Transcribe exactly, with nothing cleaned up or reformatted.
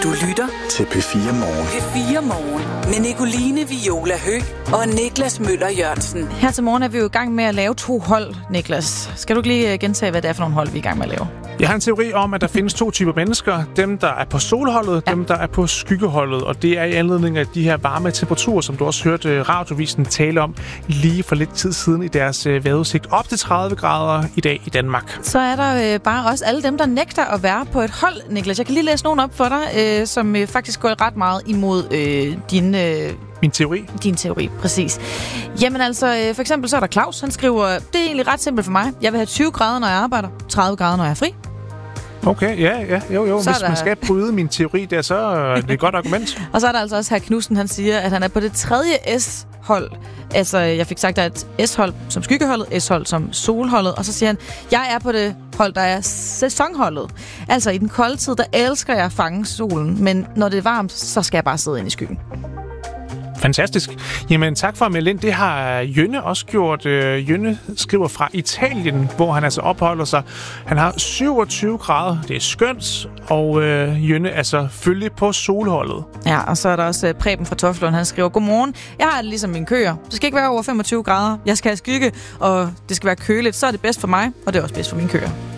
Du lytter til P fire Morgen. P fire Morgen med Nicoline Viola Høgh og Niklas Møller Jørgensen. Her til morgen er vi jo i gang med at lave to hold, Niklas. Skal du ikke lige gentage, hvad det er for nogle hold, vi er i gang med at lave? Jeg har en teori om, at der findes to typer mennesker. Dem, der er på solholdet, ja. Dem, der er på skyggeholdet. Og det er i anledning af de her varme temperaturer, som du også hørte radiovisen tale om lige for lidt tid siden i deres vejrudsigt. Op til tredive grader i dag i Danmark. Så er der øh, bare også alle dem, der nægter at være på et hold, Niklas. Jeg kan lige læse nogen op for dig, øh, som øh, faktisk går ret meget imod øh, din... Øh Min teori? Din teori, præcis. Jamen altså, for eksempel så er der Claus, han skriver, det er egentlig ret simpelt for mig. Jeg vil have tyve grader, når jeg arbejder, tredive grader, når jeg er fri. Okay, ja, ja, jo, jo. Så Hvis der... man skal bryde min teori der, så er det et godt argument. Og så er der altså også her Knudsen, han siger, at han er på det tredje S-hold. Altså, jeg fik sagt, der er et S-hold som skyggeholdet, S-hold som solholdet, og så siger han, jeg er på det hold, der er sæsonholdet. Altså, i den kolde tid, der elsker jeg at fange solen, men når det er varmt, så skal jeg bare sidde inde i skyggen. Fantastisk. Jamen tak for at melde ind. Det har Jønne også gjort. Jønne skriver fra Italien, hvor han altså opholder sig. Han har syvogtyve grader. Det er skønt. Og øh, Jønne er selvfølgelig på solholdet. Ja, og så er der også Preben fra Toftlund. Han skriver, godmorgen. Jeg har det ligesom mine køer. Det skal ikke være over femogtyve grader. Jeg skal have skygge, og det skal være køligt. Så er det bedst for mig, og det er også bedst for mine køer.